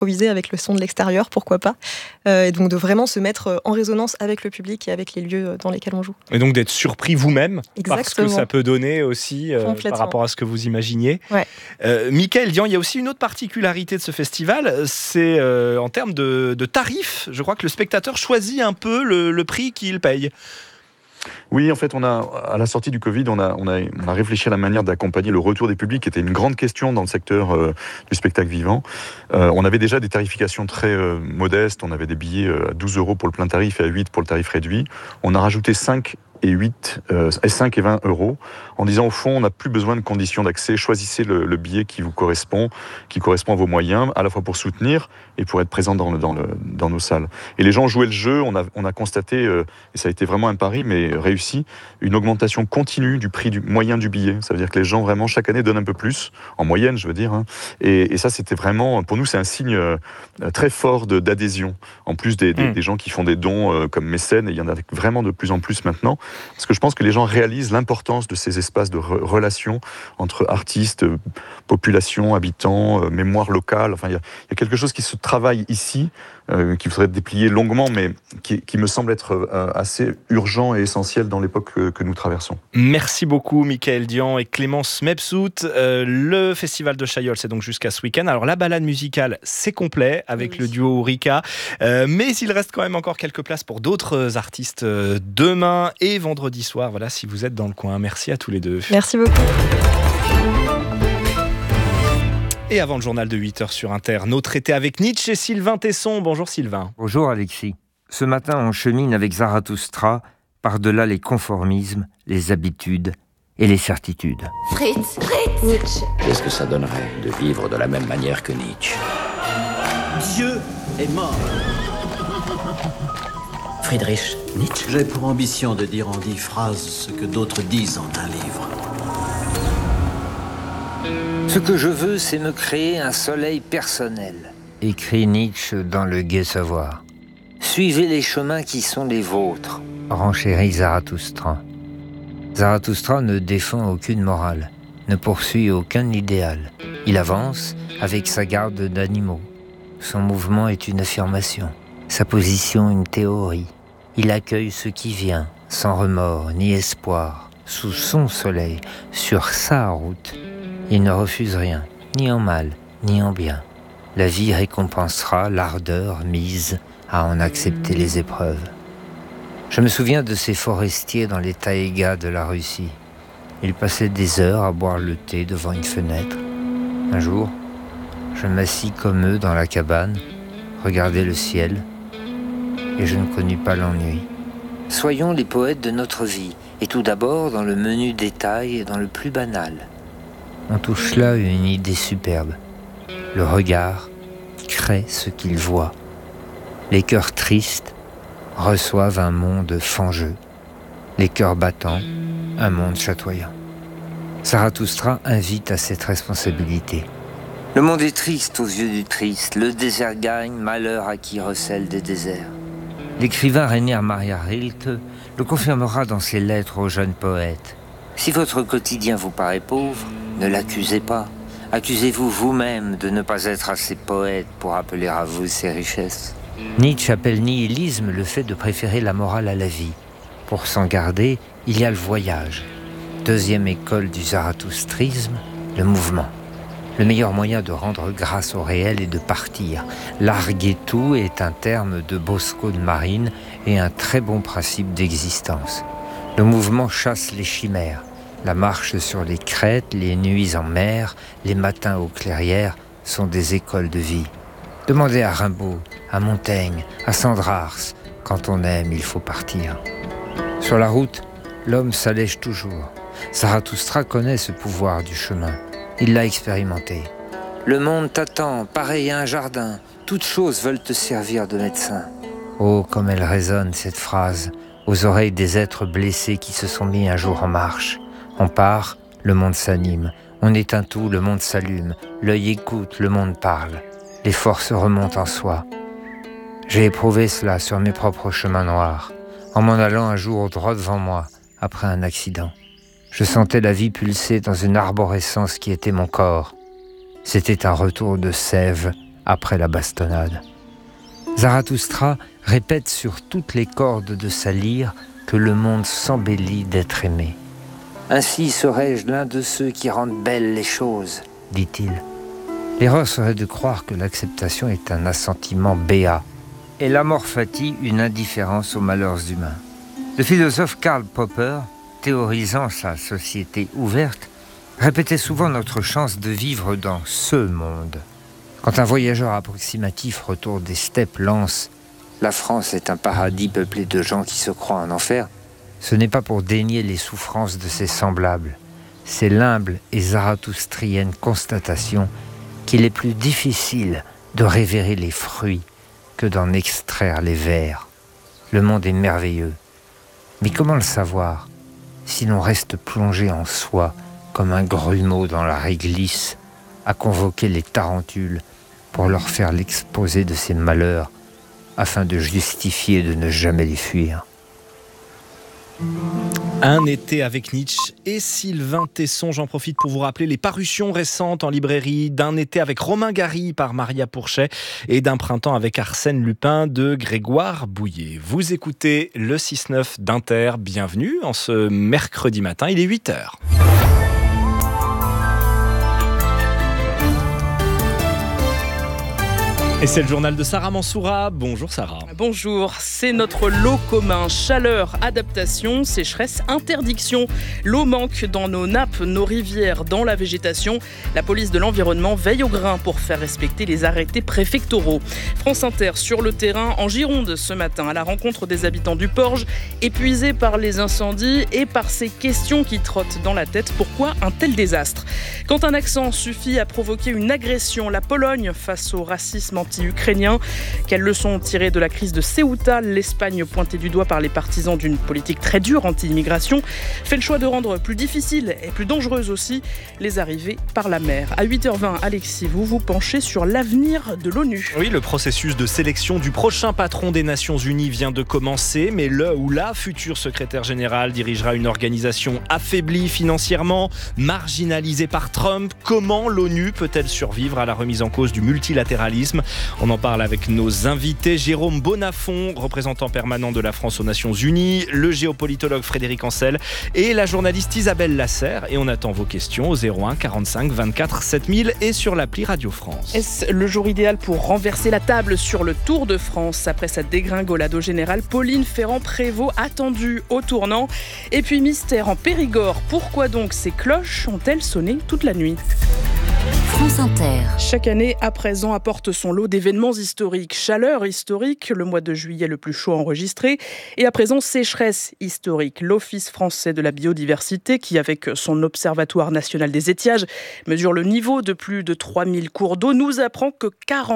improviser avec le son de l'extérieur, pourquoi pas. Et donc de vraiment se mettre en résonance avec le public et avec les lieux dans lesquels on joue. Et donc d'être surpris vous-même par ce que ça Exactement. peut donner aussi par Complètement. rapport à ce que vous imaginiez. Ouais. Michaël Dian, il y a aussi une autre particularité de ce festival, c'est en termes de tarifs. Je crois que le spectateur choisit un peu le prix qu'il paye. Oui, en fait, à la sortie du Covid, on a réfléchi à la manière d'accompagner le retour des publics, qui était une grande question dans le secteur du spectacle vivant. On avait déjà des tarifications très modestes. On avait des billets à 12 € pour le plein tarif et à 8 pour le tarif réduit. On a rajouté 5 et 5 et 20 € en disant au fond, on n'a plus besoin de conditions d'accès. Choisissez le billet qui vous correspond, qui correspond à vos moyens, à la fois pour soutenir et pour être présent dans nos salles. Et les gens jouaient le jeu. On a constaté, et ça a été vraiment un pari, mais réussi, une augmentation continue du prix moyen du billet. Ça veut dire que les gens, vraiment, chaque année, donnent un peu plus, en moyenne, je veux dire. Hein. Et ça, c'était vraiment, pour nous, c'est un signe très fort d'adhésion. En plus des gens qui font des dons comme mécènes, et il y en a vraiment de plus en plus maintenant. Parce que je pense que les gens réalisent l'importance de ces espaces de relation entre artistes, population, habitants, mémoire locale. Enfin, il y a quelque chose qui se travaille ici, qu'il faudrait déplier longuement, mais qui me semble être assez urgent et essentiel dans l'époque que nous traversons. Merci beaucoup Michaël Dian et Clémence Mepsout. Le festival de Chaillol, c'est donc jusqu'à ce week-end. Alors la balade musicale, c'est complet avec le duo Ourika, mais il reste quand même encore quelques places pour d'autres artistes demain et vendredi soir. Voilà, si vous êtes dans le coin. Merci à tous les deux. Merci beaucoup. Et avant le journal de 8h sur Inter, notre été avec Nietzsche et Sylvain Tesson. Bonjour Sylvain. Bonjour Alexis. Ce matin, on chemine avec Zarathustra par-delà les conformismes, les habitudes et les certitudes. Fritz, Nietzsche. Qu'est-ce que ça donnerait de vivre de la même manière que Nietzsche? Dieu est mort. Friedrich Nietzsche. J'ai pour ambition de dire en 10 phrases ce que d'autres disent en un livre. Ce que je veux, c'est me créer un soleil personnel, écrit Nietzsche dans Le Gai Savoir. Suivez les chemins qui sont les vôtres, renchérit Zarathustra. Zarathustra ne défend aucune morale, ne poursuit aucun idéal. Il avance avec sa garde d'animaux. Son mouvement est une affirmation, sa position une théorie. Il accueille ce qui vient, sans remords ni espoir, sous son soleil, sur sa route. Il ne refuse rien, ni en mal, ni en bien. La vie récompensera l'ardeur mise à en accepter les épreuves. Je me souviens de ces forestiers dans les taïgas de la Russie. Ils passaient des heures à boire le thé devant une fenêtre. Un jour, je m'assis comme eux dans la cabane, regardais le ciel, et je ne connus pas l'ennui. Soyons les poètes de notre vie, et tout d'abord dans le menu détail et dans le plus banal. On touche là une idée superbe. Le regard crée ce qu'il voit. Les cœurs tristes reçoivent un monde fangeux. Les cœurs battants, un monde chatoyant. Zarathustra invite à cette responsabilité. Le monde est triste aux yeux du triste. Le désert gagne, malheur à qui recèle des déserts. L'écrivain Rainer Maria Rilke le confirmera dans ses lettres aux jeunes poètes. Si votre quotidien vous paraît pauvre, ne l'accusez pas. Accusez-vous vous-même de ne pas être assez poète pour appeler à vous ses richesses. Nietzsche appelle nihilisme le fait de préférer la morale à la vie. Pour s'en garder, il y a le voyage. Deuxième école du zarathustrisme, le mouvement. Le meilleur moyen de rendre grâce au réel est de partir. Larguer tout est un terme de Bosco de Marine et un très bon principe d'existence. Le mouvement chasse les chimères. La marche sur les crêtes, les nuits en mer, les matins aux clairières sont des écoles de vie. Demandez à Rimbaud, à Montaigne, à Sandrars. Quand on aime, il faut partir. Sur la route, l'homme s'allège toujours. Zarathustra connaît ce pouvoir du chemin. Il l'a expérimenté. Le monde t'attend, pareil à un jardin. Toutes choses veulent te servir de médecin. Oh, comme elle résonne, cette phrase, aux oreilles des êtres blessés qui se sont mis un jour en marche. On part, le monde s'anime. On éteint tout, le monde s'allume. L'œil écoute, le monde parle. Les forces remontent en soi. J'ai éprouvé cela sur mes propres chemins noirs, en m'en allant un jour droit devant moi, après un accident. Je sentais la vie pulser dans une arborescence qui était mon corps. C'était un retour de sève après la bastonnade. Zarathustra répète sur toutes les cordes de sa lyre que le monde s'embellit d'être aimé. « Ainsi serais-je l'un de ceux qui rendent belles les choses », dit-il. L'erreur serait de croire que l'acceptation est un assentiment béat et l'amor fati une indifférence aux malheurs humains. Le philosophe Karl Popper, théorisant sa société ouverte, répétait souvent notre chance de vivre dans ce monde. Quand un voyageur approximatif retour des steppes lance « La France est un paradis peuplé de gens qui se croient en enfer », ce n'est pas pour dénier les souffrances de ses semblables. C'est l'humble et zarathustrienne constatation qu'il est plus difficile de révérer les fruits que d'en extraire les vers. Le monde est merveilleux. Mais comment le savoir si l'on reste plongé en soi comme un grumeau dans la réglisse à convoquer les tarentules pour leur faire l'exposé de ses malheurs afin de justifier de ne jamais les fuir. Un été avec Nietzsche et Sylvain Tesson. J'en profite pour vous rappeler les parutions récentes en librairie d'Un été avec Romain Gary par Maria Pourchet et d'Un printemps avec Arsène Lupin de Grégoire Bouillet. Vous écoutez le 6-9 d'Inter. Bienvenue en ce mercredi matin, il est 8h. Et c'est le journal de Sarah Mansoura. Bonjour Sarah. Bonjour, c'est notre lot commun. Chaleur, adaptation, sécheresse, interdiction. L'eau manque dans nos nappes, nos rivières, dans la végétation. La police de l'environnement veille au grain pour faire respecter les arrêtés préfectoraux. France Inter sur le terrain en Gironde ce matin à la rencontre des habitants du Porge, épuisés par les incendies et par ces questions qui trottent dans la tête. Pourquoi un tel désastre ? Quand un accent suffit à provoquer une agression, la Pologne face au racisme anti-ukrainien. Quelles leçons tirées de la crise de Ceuta ? L'Espagne, pointée du doigt par les partisans d'une politique très dure anti-immigration, fait le choix de rendre plus difficile et plus dangereuse aussi les arrivées par la mer. À 8h20, Alexis, vous vous penchez sur l'avenir de l'ONU. Oui, le processus de sélection du prochain patron des Nations Unies vient de commencer, mais le ou la future secrétaire générale dirigera une organisation affaiblie financièrement, marginalisée par Trump. Comment l'ONU peut-elle survivre à la remise en cause du multilatéralisme ? On en parle avec nos invités. Jérôme Bonnafont, représentant permanent de la France aux Nations Unies, le géopolitologue Frédéric Ancel et la journaliste Isabelle Lasserre. Et on attend vos questions au 01 45 24 7000 et sur l'appli Radio France. Est-ce le jour idéal pour renverser la table sur le Tour de France ? Après sa dégringolade au général, Pauline Ferrand-Prévot attendue au tournant. Et puis mystère en Périgord. Pourquoi donc ces cloches ont-elles sonné toute la nuit ? France Inter. Chaque année, à présent, apporte son lot d'événements historiques. Chaleur historique, le mois de juillet le plus chaud enregistré. Et à présent, sécheresse historique. L'Office français de la biodiversité, qui avec son Observatoire national des étiages, mesure le niveau de plus de 3000 cours d'eau, nous apprend que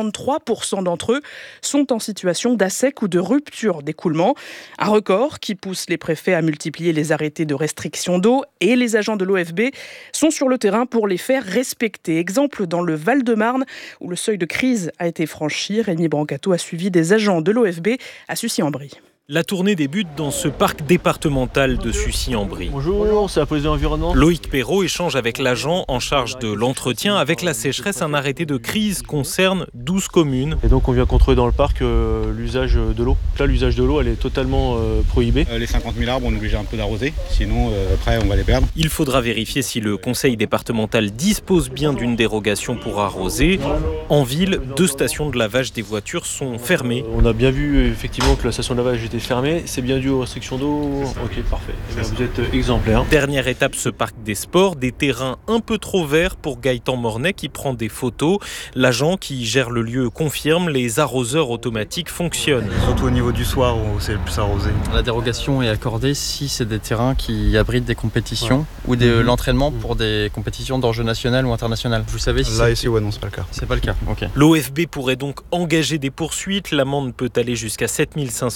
43% d'entre eux sont en situation d'assec ou de rupture d'écoulement. Un record qui pousse les préfets à multiplier les arrêtés de restriction d'eau et les agents de l'OFB sont sur le terrain pour les faire respecter. Exemple dans le Val-de-Marne où le seuil de crise a été franchi. Rémi Brancato a suivi des agents de l'OFB à Sucy-en-Brie. La tournée débute dans ce parc départemental de Sucy-en-Brie. Bonjour, c'est la police de l'environnement. Loïc Perrault échange avec l'agent en charge de l'entretien. Avec la sécheresse, un arrêté de crise concerne 12 communes. Et donc on vient contrôler dans le parc l'usage de l'eau. Là, l'usage de l'eau, elle est totalement prohibée. Les 50 000 arbres, on est obligé un peu d'arroser, sinon après on va les perdre. Il faudra vérifier si le conseil départemental dispose bien d'une dérogation pour arroser. En ville, 2 stations de lavage des voitures sont fermées. On a bien vu effectivement que la station de lavage était fermée. C'est bien dû aux restrictions d'eau. Ok, parfait. Et bien, vous êtes exemplaire. Dernière étape, ce parc des sports, des terrains un peu trop verts pour Gaëtan Mornay qui prend des photos. L'agent qui gère le lieu confirme, les arroseurs automatiques fonctionnent. Surtout au niveau du soir où c'est le plus arrosé. La dérogation est accordée si c'est des terrains qui abritent des compétitions ou de l'entraînement pour des compétitions d'enjeu national ou international. Vous savez si là ici, ouais, non, c'est pas le cas. C'est pas le cas, ok. L'OFB pourrait donc engager des poursuites. L'amende peut aller jusqu'à 7 500 €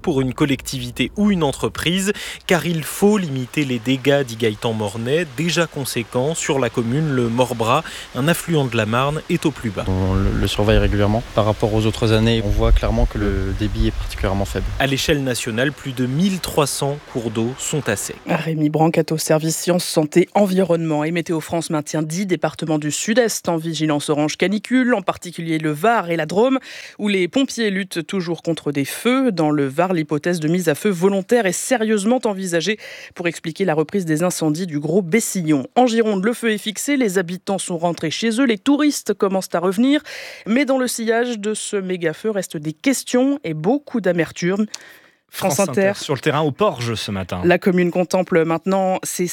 pour une collectivité ou une entreprise, car il faut limiter les dégâts, dit Gaëtan Mornet, déjà conséquents sur la commune. Le Morbras, un affluent de la Marne, est au plus bas. On le surveille régulièrement. Par rapport aux autres années, on voit clairement que le débit est particulièrement faible. À l'échelle nationale, plus de 1300 cours d'eau sont à sec. Rémi Brancat au service Sciences, Santé, Environnement. Et Météo France maintient 10 départements du Sud-Est en vigilance orange canicule, en particulier le Var et la Drôme, où les pompiers luttent toujours contre des feux. Dans le Var, l'hypothèse de mise à feu volontaire est sérieusement envisagée pour expliquer la reprise des incendies du Gros Bessillon. En Gironde, le feu est fixé, les habitants sont rentrés chez eux, les touristes commencent à revenir. Mais dans le sillage de ce méga-feu restent des questions et beaucoup d'amertume. France Inter. Sur le terrain au Porge ce matin. La commune contemple maintenant ses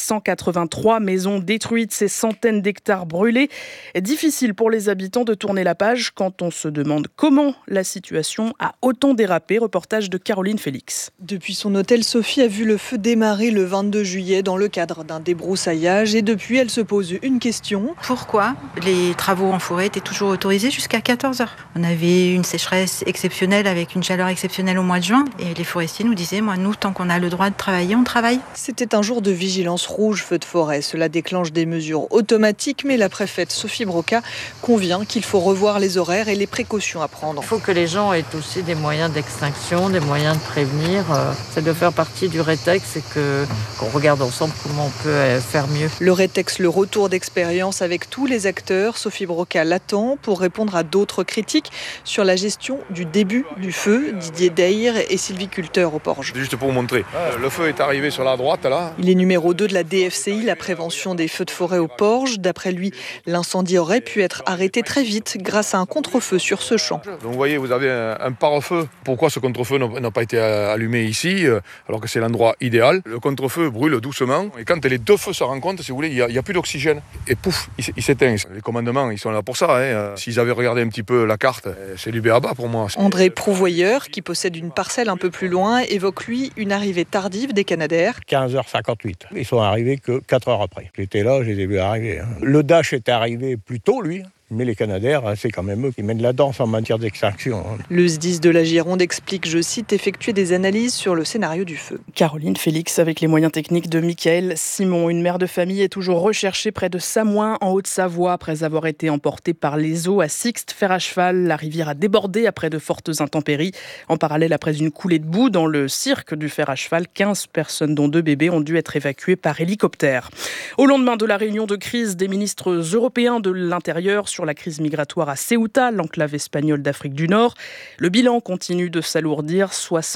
183 maisons détruites, ses centaines d'hectares brûlés. Difficile pour les habitants de tourner la page quand on se demande comment la situation a autant dérapé. Reportage de Caroline Félix. Depuis son hôtel, Sophie a vu le feu démarrer le 22 juillet dans le cadre d'un débroussaillage et depuis elle se pose une question. Pourquoi les travaux en forêt étaient toujours autorisés jusqu'à 14h ? On avait une sécheresse exceptionnelle avec une chaleur exceptionnelle au mois de juin et les forêts nous disait, nous, tant qu'on a le droit de travailler, on travaille. C'était un jour de vigilance rouge, feu de forêt. Cela déclenche des mesures automatiques, mais la préfète Sophie Broca convient qu'il faut revoir les horaires et les précautions à prendre. Il faut que les gens aient aussi des moyens d'extinction, des moyens de prévenir. Ça doit faire partie du rétex et qu'on regarde ensemble comment on peut faire mieux. Le rétex, le retour d'expérience avec tous les acteurs. Sophie Broca l'attend pour répondre à d'autres critiques sur la gestion du début du feu. Didier Deir est sylviculteur au Porge. Juste pour vous montrer, le feu est arrivé sur la droite là. Il est numéro 2 de la DFCI, la prévention des feux de forêt au Porge. D'après lui, l'incendie aurait pu être arrêté très vite grâce à un contre-feu sur ce champ. Donc vous voyez, vous avez un pare-feu. Pourquoi ce contre-feu n'a pas été allumé ici, alors que c'est l'endroit idéal? Le contre-feu brûle doucement et quand les deux feux se rencontrent, si vous voulez, il n'y a plus d'oxygène. Et pouf, il s'éteint. Les commandements, ils sont là pour ça. S'ils avaient regardé un petit peu la carte, c'est du béaba pour moi. André Prouvoyeur, qui possède une parcelle un peu plus loin, évoque lui une arrivée tardive des Canadaires. 15h58. Ils sont arrivés que 4 heures après. J'étais là, je les ai vus arriver. Le Dash est arrivé plus tôt, lui. Mais les Canadaires, c'est quand même eux qui mènent la danse en matière d'extinction. Le SDIS de la Gironde explique, je cite, effectuer des analyses sur le scénario du feu. Caroline Félix avec les moyens techniques de Michael Simon. Une mère de famille est toujours recherchée près de Samoin, en Haute-Savoie, après avoir été emportée par les eaux à Sixte, fer à cheval. La rivière a débordé après de fortes intempéries. En parallèle, après une coulée de boue dans le cirque du fer à cheval, 15 personnes, dont 2 bébés, ont dû être évacuées par hélicoptère. Au lendemain de la réunion de crise des ministres européens de l'Intérieur sur la crise migratoire à Ceuta, l'enclave espagnole d'Afrique du Nord. Le bilan continue de s'alourdir,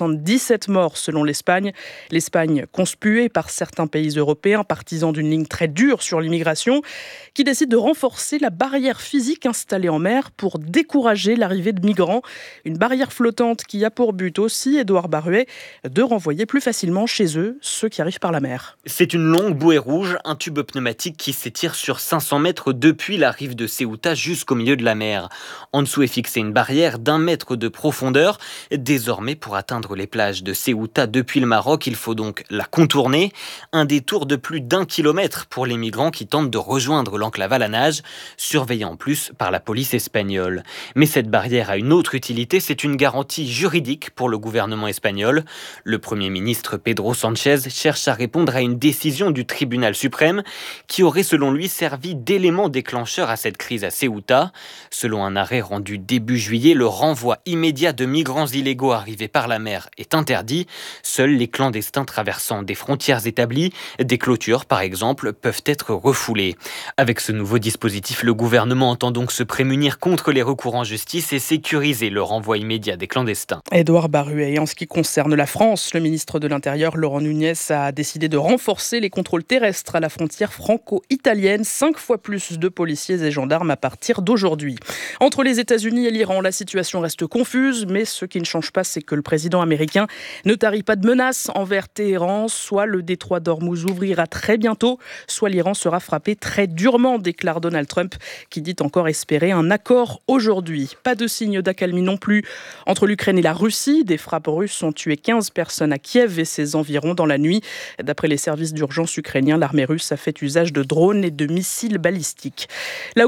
77 morts selon l'Espagne. L'Espagne conspuée par certains pays européens, partisans d'une ligne très dure sur l'immigration, qui décide de renforcer la barrière physique installée en mer pour décourager l'arrivée de migrants. Une barrière flottante qui a pour but aussi, Édouard Baruet, de renvoyer plus facilement chez eux ceux qui arrivent par la mer. C'est une longue bouée rouge, un tube pneumatique qui s'étire sur 500 mètres depuis la rive de Ceuta jusqu'au milieu de la mer. En dessous est fixée une barrière d'1 mètre de profondeur. Désormais, pour atteindre les plages de Ceuta depuis le Maroc, il faut donc la contourner. Un détour de plus d'1 kilomètre pour les migrants qui tentent de rejoindre l'enclave à la nage, surveillée en plus par la police espagnole. Mais cette barrière a une autre utilité, c'est une garantie juridique pour le gouvernement espagnol. Le Premier ministre Pedro Sánchez cherche à répondre à une décision du tribunal suprême qui aurait selon lui servi d'élément déclencheur à cette crise à Ceuta. Selon un arrêt rendu début juillet, le renvoi immédiat de migrants illégaux arrivés par la mer est interdit. Seuls les clandestins traversant des frontières établies, des clôtures par exemple, peuvent être refoulés. Avec ce nouveau dispositif, le gouvernement entend donc se prémunir contre les recours en justice et sécuriser le renvoi immédiat des clandestins. Édouard Baruet. En ce qui concerne la France, le ministre de l'Intérieur, Laurent Nunez, a décidé de renforcer les contrôles terrestres à la frontière franco-italienne. 5 fois plus de policiers et gendarmes à partir d'aujourd'hui. Entre les États-Unis et l'Iran, la situation reste confuse, mais ce qui ne change pas, c'est que le président américain ne tarit pas de menaces envers Téhéran. Soit le détroit d'Ormuz ouvrira très bientôt, soit l'Iran sera frappé très durement, déclare Donald Trump, qui dit encore espérer un accord aujourd'hui. Pas de signe d'accalmie non plus entre l'Ukraine et la Russie. Des frappes russes ont tué 15 personnes à Kiev et ses environs dans la nuit. D'après les services d'urgence ukrainiens, l'armée russe a fait usage de drones et de missiles balistiques. Là où nombre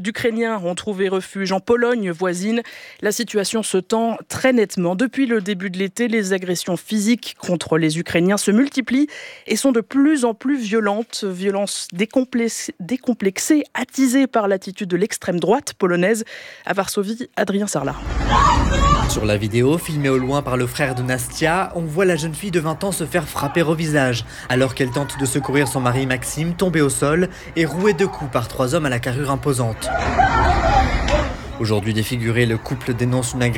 d'Ukrainiens ont trouvé refuge en Pologne voisine. La situation se tend très nettement. Depuis le début de l'été, les agressions physiques contre les Ukrainiens se multiplient et sont de plus en plus violentes. Violences décomplexées, attisées par l'attitude de l'extrême droite polonaise. À Varsovie, Adrien Sarlat. Sur la vidéo, filmée au loin par le frère de Nastia, on voit la jeune fille de 20 ans se faire frapper au visage, alors qu'elle tente de secourir son mari Maxime, tombé au sol et roué de coups par 3 hommes à la carrure imposante. Aujourd'hui défiguré, le couple dénonce une agression